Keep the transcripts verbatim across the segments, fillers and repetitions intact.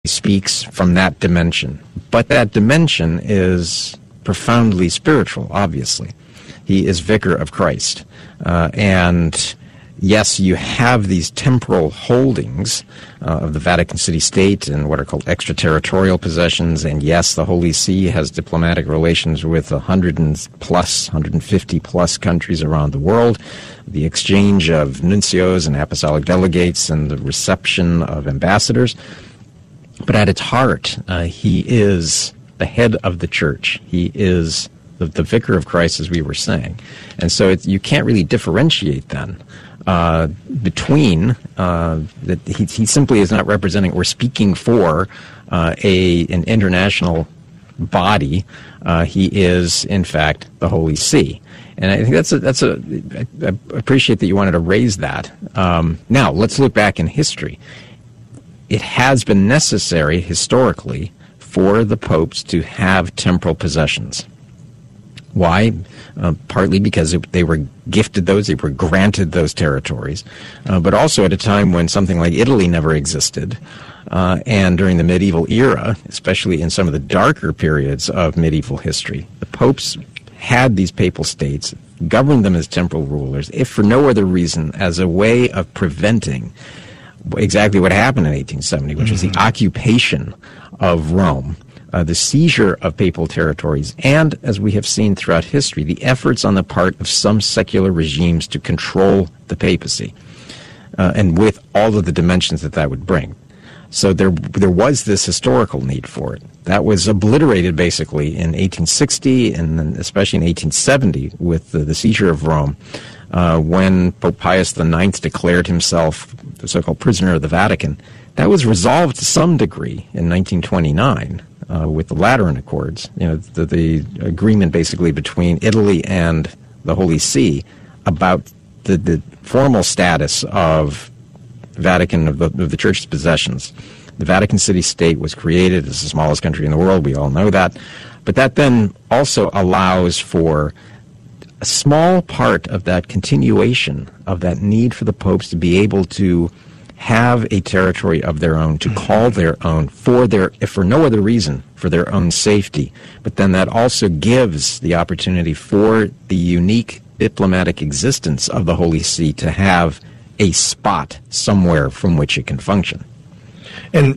speaks from that dimension. But that dimension is profoundly spiritual, obviously. He is vicar of Christ. Uh, and yes, you have these temporal holdings uh, of the Vatican City State and what are called extraterritorial possessions. And yes, the Holy See has diplomatic relations with one hundred plus, one hundred fifty plus countries around the world. The exchange of nuncios and apostolic delegates and the reception of ambassadors. But at its heart, uh, he is the head of the church. He is the, the vicar of Christ, as we were saying. And so it's, you can't really differentiate then uh, between uh, that he, he simply is not representing or speaking for uh, a an international body. Uh, he is, in fact, the Holy See. And I think that's a, that's a, I, I appreciate that you wanted to raise that. Um, now, let's look back in history. It has been necessary, historically, for the popes to have temporal possessions. Why? Uh, partly because it, they were gifted those, they were granted those territories, uh, but also at a time when something like Italy never existed. Uh, and during the medieval era, especially in some of the darker periods of medieval history, the popes had these papal states, governed them as temporal rulers, if for no other reason as a way of preventing exactly what happened in eighteen seventy, which mm-hmm. was the occupation of Rome, uh, the seizure of papal territories, and, as we have seen throughout history, the efforts on the part of some secular regimes to control the papacy, uh, and with all of the dimensions that that would bring. So there there was this historical need for it. That was obliterated, basically, in eighteen sixty, and then especially in eighteen seventy, with the, the seizure of Rome, uh, when Pope Pius the Ninth declared himself the so-called prisoner of the Vatican. That was resolved to some degree in nineteen twenty-nine uh, with the Lateran Accords, you know, the, the agreement basically between Italy and the Holy See about the, the formal status of Vatican, of the, of the Church's possessions. The Vatican City State was created as the smallest country in the world. We all know that. But that then also allows for a small part of that continuation of that need for the popes to be able to have a territory of their own, to call their own for their, if for no other reason, for their own safety. But then that also gives the opportunity for the unique diplomatic existence of the Holy See to have a spot somewhere from which it can function. And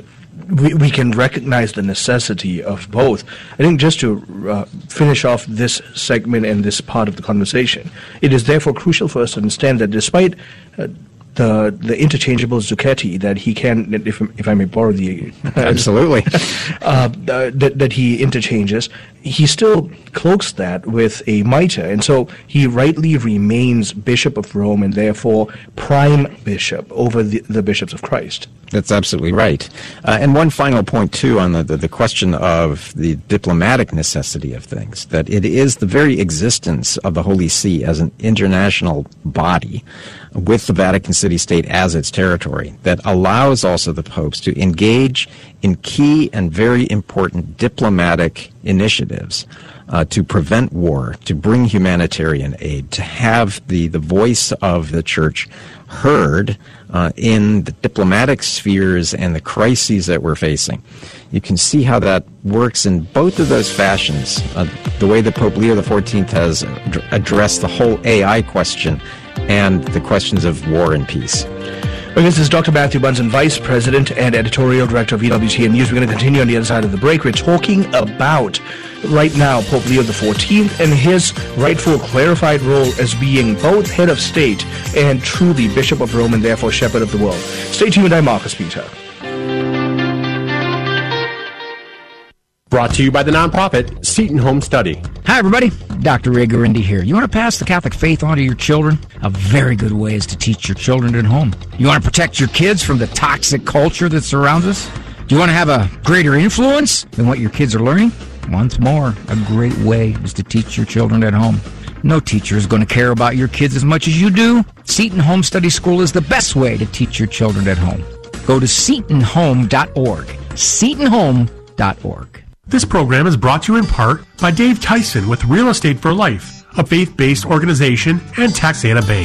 we, we can recognize the necessity of both. I think just to uh, finish off this segment and this part of the conversation, it is therefore crucial for us to understand that despite uh, the the interchangeable Zucchetti that he can, if, if I may borrow the... Absolutely. uh, that, that he interchanges, he still cloaks that with a mitre, and so he rightly remains Bishop of Rome and therefore prime bishop over the, the bishops of Christ. That's absolutely right. Uh, and one final point, too, on the, the, the question of the diplomatic necessity of things, that it is the very existence of the Holy See as an international body with the Vatican City State as its territory that allows also the popes to engage in key and very important diplomatic initiatives uh, to prevent war, to bring humanitarian aid, to have the, the voice of the Church heard uh, in the diplomatic spheres and the crises that we're facing. You can see how that works in both of those fashions. Uh, the way that Pope Leo the fourteenth has ad- addressed the whole A I question and the questions of war and peace. Well, this is Doctor Matthew Bunson, Vice President and Editorial Director of E W T N News. We're going to continue on the other side of the break. We're talking about, right now, Pope Leo the fourteenth and his rightful clarified role as being both head of state and truly Bishop of Rome and therefore Shepherd of the world. Stay tuned. I'm Marcus Peter. Brought to you by the nonprofit Seton Home Study. Hi, everybody. Doctor Ray Garindi here. You want to pass the Catholic faith on to your children? A very good way is to teach your children at home. You want to protect your kids from the toxic culture that surrounds us? Do you want to have a greater influence than what your kids are learning? Once more, a great way is to teach your children at home. No teacher is going to care about your kids as much as you do. Seton Home Study School is the best way to teach your children at home. Go to seton home dot org. seton home dot org. This program is brought to you in part by Dave Tyson with Real Estate for Life, a faith-based organization, and Taxana Bank.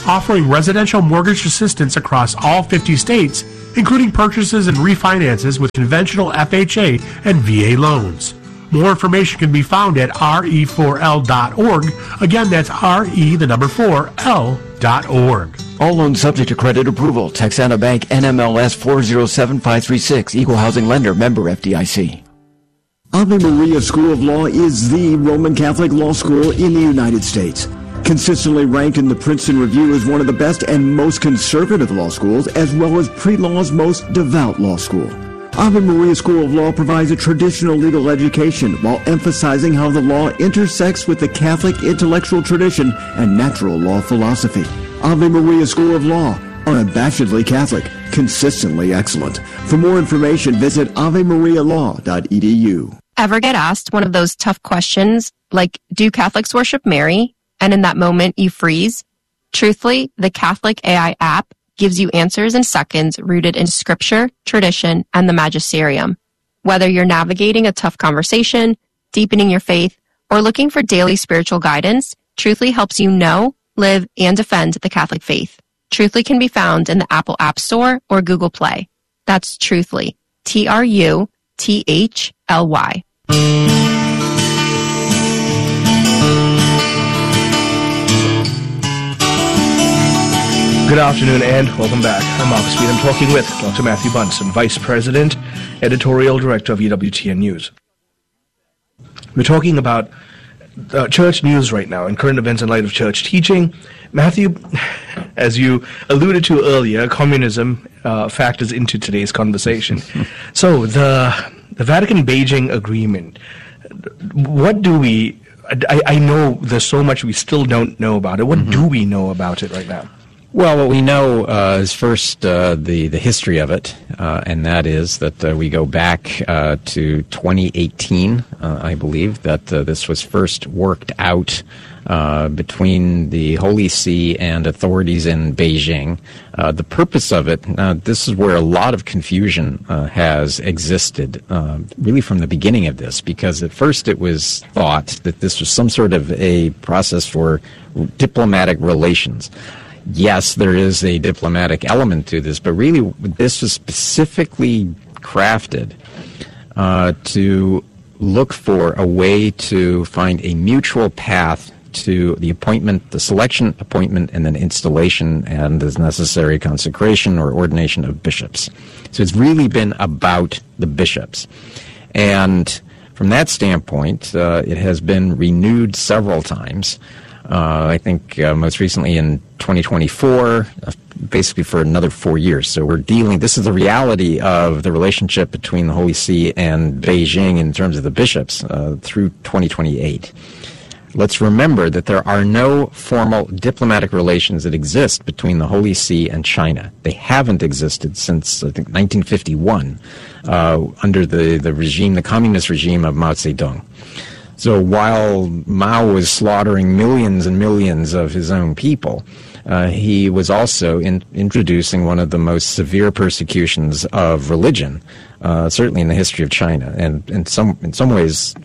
offering residential mortgage assistance across all fifty states, including purchases and refinances with conventional F H A and V A loans. More information can be found at R E four L dot org. Again, that's R E, the number four, L dot org. All loans subject to credit approval. Texana Bank, N M L S four zero seven five three six. Equal housing lender. Member F D I C. Ave Maria School of Law is the Roman Catholic law school in the United States. Consistently ranked in the Princeton Review as one of the best and most conservative law schools, as well as pre-law's most devout law school. Ave Maria School of Law provides a traditional legal education while emphasizing how the law intersects with the Catholic intellectual tradition and natural law philosophy. Ave Maria School of Law, unabashedly Catholic, consistently excellent. For more information, visit ave maria law dot e d u. Ever get asked one of those tough questions like, do Catholics worship Mary? And in that moment, you freeze? Truthfully, the Catholic A I app gives you answers in seconds rooted in scripture, tradition, and the magisterium. Whether you're navigating a tough conversation, deepening your faith, or looking for daily spiritual guidance, Truthfully helps you know, live, and defend the Catholic faith. Truthfully can be found in the Apple App Store or Google Play. That's Truthfully. T R U T H L Y. Good afternoon and welcome back. I'm Mark Speed. I'm talking with Doctor Matthew Bunson, Vice President, Editorial Director of E W T N News. We're talking about uh, church news right now and current events in light of church teaching. Matthew, as you alluded to earlier, communism uh, factors into today's conversation. So the the Vatican-Beijing Agreement, what do we, I, I know there's so much we still don't know about it. What mm-hmm. do we know about it right now? Well, what we know uh, is first uh, the, the history of it, uh, and that is that uh, we go back uh, to twenty eighteen, uh, I believe, that uh, this was first worked out uh, between the Holy See and authorities in Beijing. Uh, the purpose of it, uh, this is where a lot of confusion uh, has existed, uh, really from the beginning of this, because at first it was thought that this was some sort of a process for diplomatic relations. Yes, there is a diplomatic element to this, but really this was specifically crafted uh, to look for a way to find a mutual path to the appointment, the selection, appointment, and then installation and, as necessary, consecration or ordination of bishops. So it's really been about the bishops. And from that standpoint, uh, it has been renewed several times. Uh, I think uh, most recently in twenty twenty-four, uh, basically for another four years. So we're dealing, this is the reality of the relationship between the Holy See and Beijing in terms of the bishops uh, through twenty twenty-eight. Let's remember that there are no formal diplomatic relations that exist between the Holy See and China. They haven't existed since, I think, nineteen fifty-one, uh, under the, the regime, the communist regime of Mao Zedong. So while Mao was slaughtering millions and millions of his own people, uh, he was also in, introducing one of the most severe persecutions of religion, uh, certainly in the history of China, and in some in some ways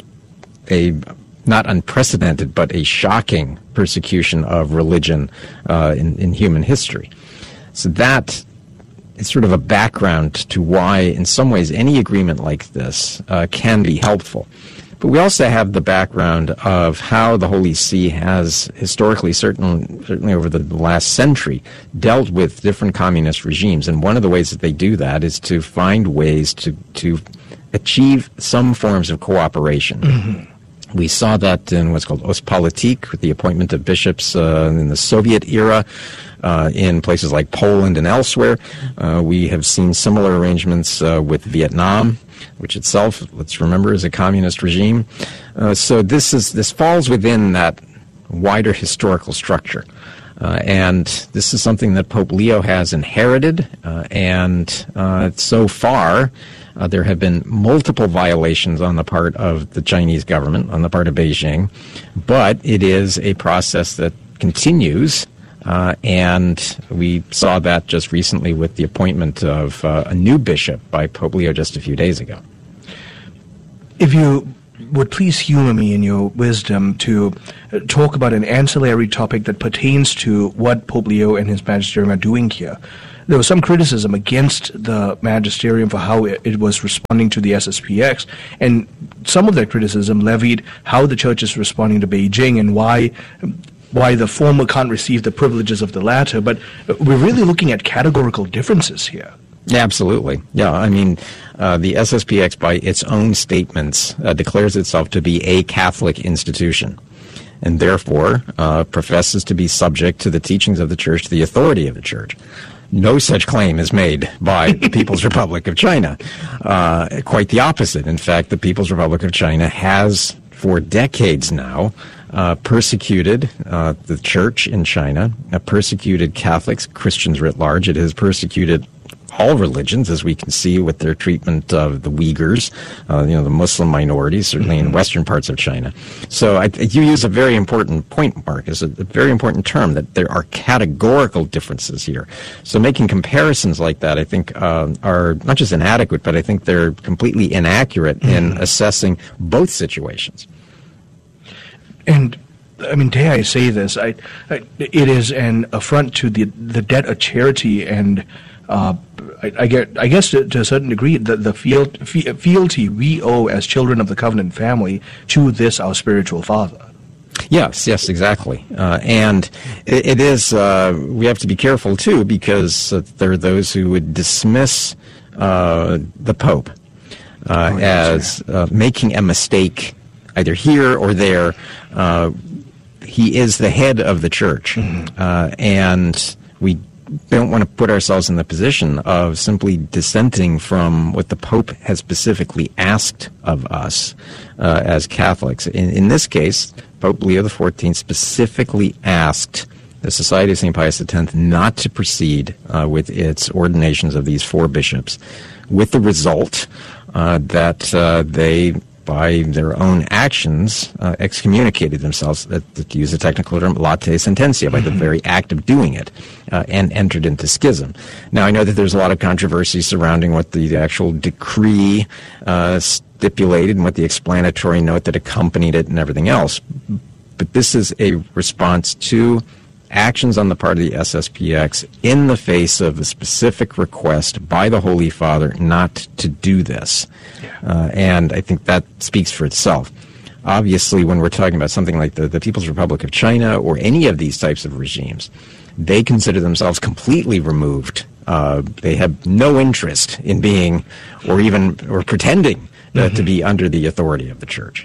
a not unprecedented but a shocking persecution of religion uh, in, in human history. So that is sort of a background to why, in some ways, any agreement like this uh, can be helpful. But we also have the background of how the Holy See has historically, certain, certainly over the last century, dealt with different communist regimes. And one of the ways that they do that is to find ways to, to achieve some forms of cooperation. Mm-hmm. We saw that in what's called Ostpolitik, with the appointment of bishops uh, in the Soviet era, uh, in places like Poland and elsewhere. Uh, we have seen similar arrangements uh, with Vietnam, which itself, let's remember, is a communist regime. Uh, so this is this falls within that wider historical structure. Uh, and this is something that Pope Leo has inherited, uh, and uh, so far uh, there have been multiple violations on the part of the Chinese government, on the part of Beijing, but it is a process that continues, uh, and we saw that just recently with the appointment of uh, a new bishop by Pope Leo just a few days ago. If you would please humor me in your wisdom to uh, talk about an ancillary topic that pertains to what Pope Leo and his magisterium are doing here. There was some criticism against the magisterium for how it, it was responding to the S S P X, and some of that criticism levied how the church is responding to Beijing and why why the former can't receive the privileges of the latter. But we're really looking at categorical differences here. Yeah, absolutely. Yeah, I mean, uh, the S S P X, by its own statements, uh, declares itself to be a Catholic institution, and therefore uh, professes to be subject to the teachings of the Church, to the authority of the Church. No such claim is made by the People's Republic of China. Uh, quite the opposite. In fact, the People's Republic of China has, for decades now, uh, persecuted uh, the Church in China, uh, persecuted Catholics, Christians writ large. It has persecuted all religions, as we can see with their treatment of the Uyghurs, uh, you know, the Muslim minorities, certainly in western parts of China. So I, you use a very important point, Mark, is a, a very important term, that there are categorical differences here. So making comparisons like that, I think, uh, are not just inadequate, but I think they're completely inaccurate in assessing both situations. And I mean, dare I say this, I, I, it is an affront to the the debt of charity and uh, I, I, get, I guess to, to a certain degree, the, the feal- fe- fealty we owe as children of the covenant family to this, our spiritual father. Yes, yes, exactly. Uh, and it, it is, uh, we have to be careful, too, because uh, there are those who would dismiss uh, the Pope uh, oh, yes, as uh, making a mistake either here or there. Uh, he is the head of the Church, mm-hmm. uh, and we don't want to put ourselves in the position of simply dissenting from what the Pope has specifically asked of us uh, as Catholics. In, in this case, Pope Leo the fourteenth specifically asked the Society of Saint Pius X not to proceed uh, with its ordinations of these four bishops, with the result uh, that uh, they, by their own actions, uh, excommunicated themselves, uh, to use a technical term, late sententia, by the very act of doing it, uh, and entered into schism. Now, I know that there's a lot of controversy surrounding what the actual decree uh, stipulated and what the explanatory note that accompanied it and everything else, but this is a response to actions on the part of the S S P X in the face of a specific request by the Holy Father not to do this. Yeah. Uh, and I think that speaks for itself. Obviously, when we're talking about something like the, the People's Republic of China or any of these types of regimes, they consider themselves completely removed. Uh, they have no interest in being or even or pretending uh, mm-hmm. to be under the authority of the Church.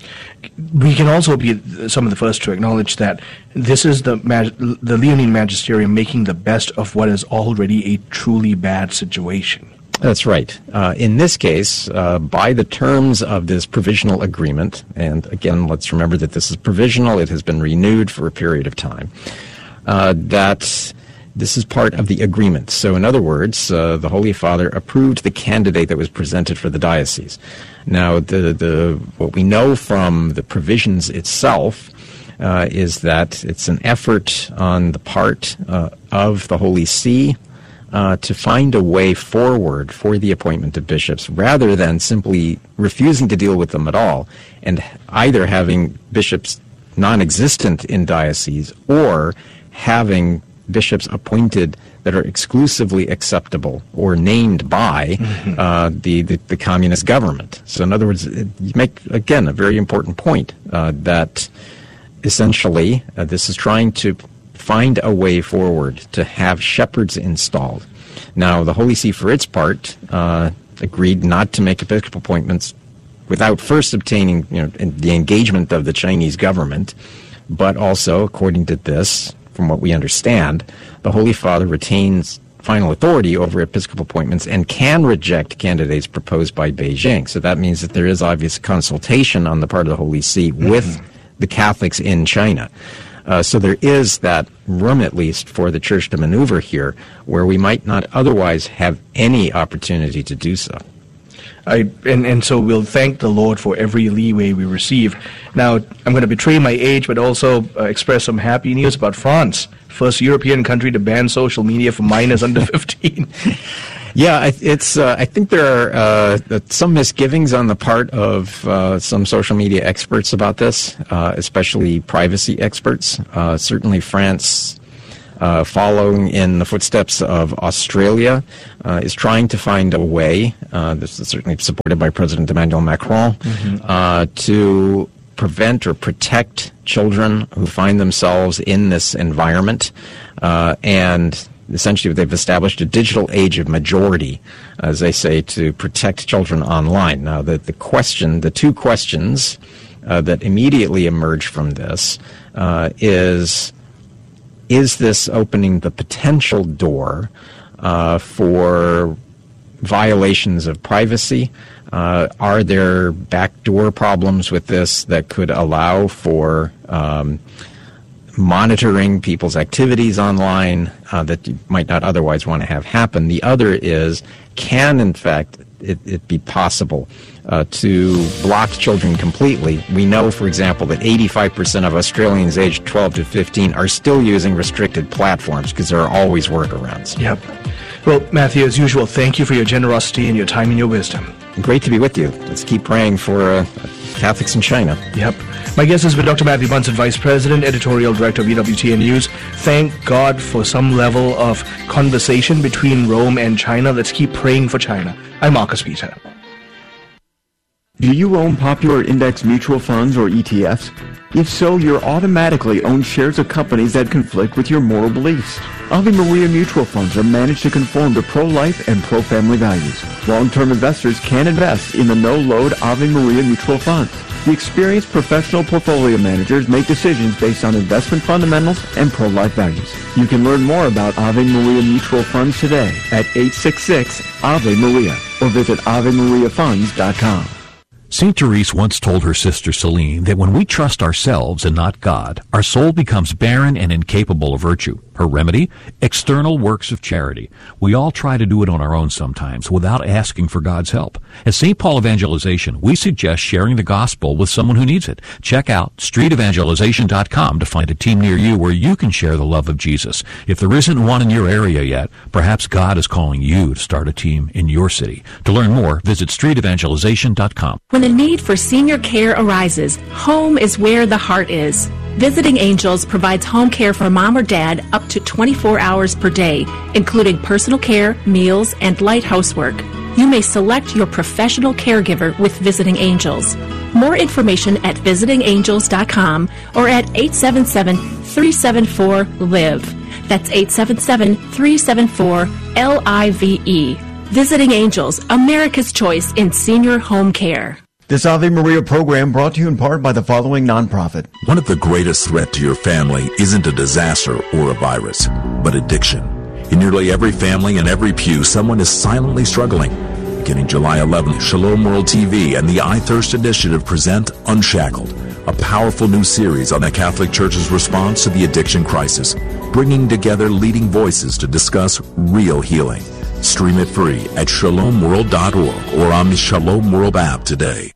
We can also be some of the first to acknowledge that this is the mag- the Leonine Magisterium making the best of what is already a truly bad situation. That's right. Uh, in this case, uh, by the terms of this provisional agreement, and again, let's remember that this is provisional, it has been renewed for a period of time, uh, that this is part of the agreement. So in other words, uh, the Holy Father approved the candidate that was presented for the diocese. Now, the, the what we know from the provisions itself uh, is that it's an effort on the part uh, of the Holy See uh, to find a way forward for the appointment of bishops, rather than simply refusing to deal with them at all, and either having bishops non-existent in dioceses or having bishops appointed that are exclusively acceptable or named by mm-hmm. uh, the, the, the communist government. So in other words, it, you make, again, a very important point uh, that essentially uh, this is trying to find a way forward to have shepherds installed. Now, the Holy See, for its part, uh, agreed not to make episcopal appointments without first obtaining you know, the engagement of the Chinese government, but also, according to this, from what we understand, the Holy Father retains final authority over episcopal appointments and can reject candidates proposed by Beijing. So that means that there is obvious consultation on the part of the Holy See mm-hmm. with the Catholics in China. Uh, so there is that room, at least, for the Church to maneuver here, where we might not otherwise have any opportunity to do so. I, and, and so we'll thank the Lord for every leeway we receive. Now, I'm going to betray my age, but also uh, express some happy news about France. First European country to ban social media for minors under fifteen. Yeah, it's. Uh, I think there are uh, some misgivings on the part of uh, some social media experts about this, uh, especially privacy experts. Uh, certainly, France, uh, following in the footsteps of Australia, uh, is trying to find a way. Uh, this is certainly supported by President Emmanuel Macron, mm-hmm. uh, to prevent or protect children who find themselves in this environment, uh, and essentially they've established a digital age of majority, as they say, to protect children online. Now, the, the question, the two questions uh, that immediately emerge from this uh, is, is this opening the potential door uh, for violations of privacy? Uh, are there backdoor problems with this that could allow for um, monitoring people's activities online uh, that you might not otherwise want to have happen? The other is, can in fact it, it be possible uh, to block children completely? We know, for example, that eighty-five percent of Australians aged twelve to fifteen are still using restricted platforms because there are always workarounds. Yep. Well, Matthew, as usual, thank you for your generosity and your time and your wisdom. Great to be with you. Let's keep praying for uh, Catholics in China. Yep. My guest has been Doctor Matthew Bunson, Vice President, Editorial Director of E W T N News. Thank God for some level of conversation between Rome and China. Let's keep praying for China. I'm Marcus Peter. Do you own popular index mutual funds or E T Fs? If so, you're automatically own shares of companies that conflict with your moral beliefs. Ave Maria mutual funds are managed to conform to pro-life and pro-family values. Long-term investors can invest in the no-load Ave Maria mutual funds. The experienced professional portfolio managers make decisions based on investment fundamentals and pro-life values. You can learn more about Ave Maria mutual funds today at eight six six Ave Maria or visit ave maria funds dot com. Saint Therese once told her sister Celine that when we trust ourselves and not God, our soul becomes barren and incapable of virtue. Her remedy? External works of charity. We all try to do it on our own sometimes without asking for God's help. At Saint Paul Evangelization, we suggest sharing the gospel with someone who needs it. Check out street evangelization dot com to find a team near you where you can share the love of Jesus. If there isn't one in your area yet, perhaps God is calling you to start a team in your city. To learn more, visit street evangelization dot com. When the need for senior care arises, home is where the heart is. Visiting Angels provides home care for mom or dad up to twenty-four hours per day, including personal care, meals, and light housework. You may select your professional caregiver with Visiting Angels. More information at visiting angels dot com or at eight seven seven, three seven four, LIVE. That's eight seven seven, three seven four, L I V E. Visiting Angels, America's choice in senior home care. This Ave Maria program brought to you in part by the following nonprofit. One of the greatest threats to your family isn't a disaster or a virus, but addiction. In nearly every family and every pew, someone is silently struggling. Beginning July eleventh, Shalom World T V and the I Thirst Initiative present Unshackled, a powerful new series on the Catholic Church's response to the addiction crisis, bringing together leading voices to discuss real healing. Stream it free at shalom world dot org or on the Shalom World app today.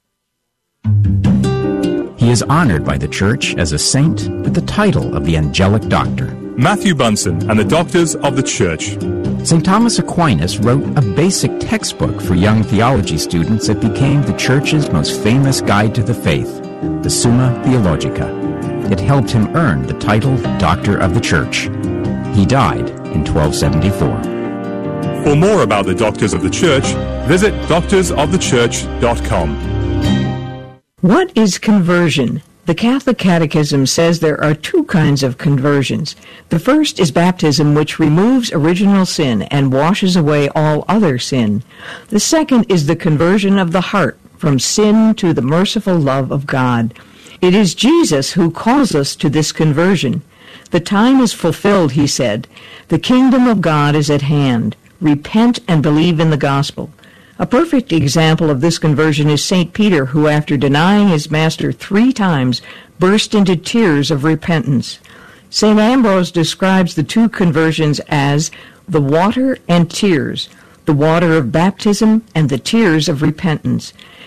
He is honored by the Church as a saint with the title of the Angelic Doctor. Matthew Bunson and the Doctors of the Church. Saint Thomas Aquinas wrote a basic textbook for young theology students that became the Church's most famous guide to the faith, the Summa Theologica. It helped him earn the title Doctor of the Church. He died in twelve seventy-four. For more about the Doctors of the Church, visit doctors of the church dot com. What is conversion? The Catholic Catechism says there are two kinds of conversions. The first is baptism, which removes original sin and washes away all other sin. The second is the conversion of the heart from sin to the merciful love of God. It is Jesus who calls us to this conversion. The time is fulfilled, he said. The kingdom of God is at hand. Repent and believe in the gospel. A perfect example of this conversion is Saint Peter, who, after denying his master three times, burst into tears of repentance. Saint Ambrose describes the two conversions as the water and tears, the water of baptism and the tears of repentance.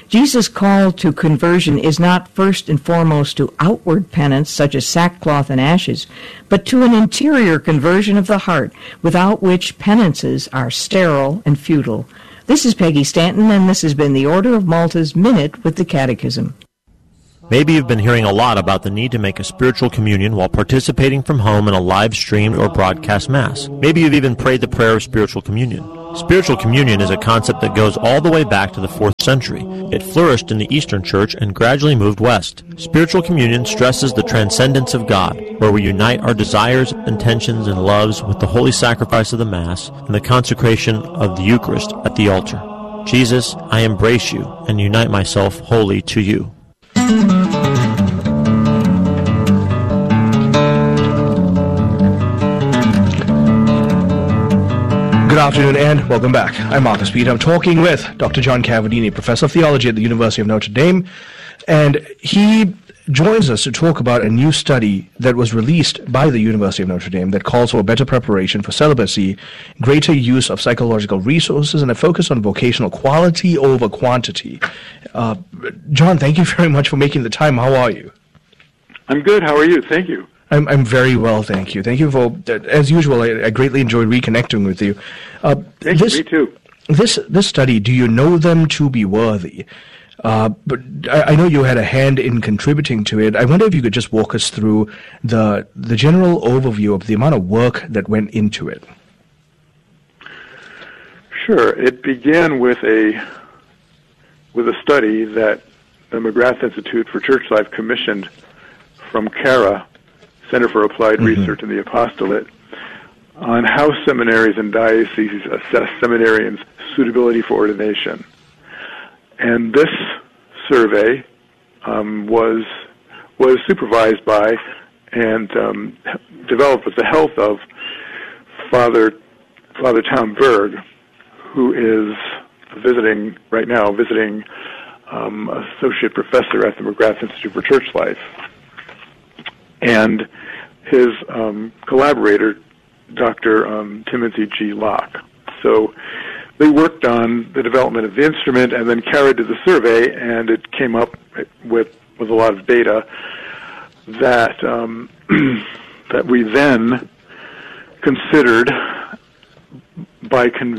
Jesus' call to conversion is not first and foremost to outward penance, such as sackcloth and ashes, but to an interior conversion of the heart, without which penances are sterile and futile. This is Peggy Stanton, and this has been the Order of Malta's Minute with the Catechism. Maybe you've been hearing a lot about the need to make a spiritual communion while participating from home in a live streamed or broadcast Mass. Maybe you've even prayed the prayer of spiritual communion. Spiritual communion is a concept that goes all the way back to the fourth century. It flourished in the Eastern Church and gradually moved west. Spiritual communion stresses the transcendence of God, where we unite our desires, intentions, and loves with the holy sacrifice of the Mass and the consecration of the Eucharist at the altar. Jesus, I embrace you and unite myself wholly to you. Good afternoon and welcome back. I'm Marcus Pete. I'm talking with Doctor John Cavadini, Professor of Theology at the University of Notre Dame, and he joins us to talk about a new study that was released by the University of Notre Dame that calls for better preparation for celibacy, greater use of psychological resources, and a focus on vocational quality over quantity. Uh, John, thank you very much for making the time. How are you? I'm good. How are you? Thank you. I'm I'm very well, thank you. Thank you for, as usual, I, I greatly enjoyed reconnecting with you. Uh, thank this, you, me too. This, this study, do you know them to be worthy? Uh, but I, I know you had a hand in contributing to it. I wonder if you could just walk us through the the general overview of the amount of work that went into it. Sure. It began with a with a study that the McGrath Institute for Church Life commissioned from CARA, Center for Applied mm-hmm. Research in the Apostolate, on how seminaries and dioceses assess seminarians' suitability for ordination. And this survey um, was was supervised by and um, developed with the help of Father Father Tom Berg, who is visiting right now, visiting um, associate professor at the McGrath Institute for Church Life, and his um, collaborator, Doctor Um, Timothy G. Locke. So they worked on the development of the instrument and then carried to the survey, and it came up with with a lot of data that um, that we then considered by con-